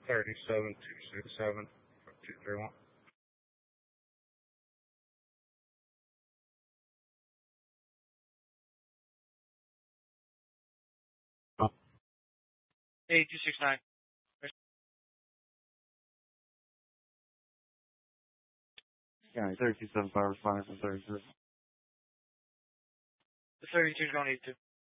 37267 Hey, 269. Yeah, 3275 responding from 33. The 32 don't need to.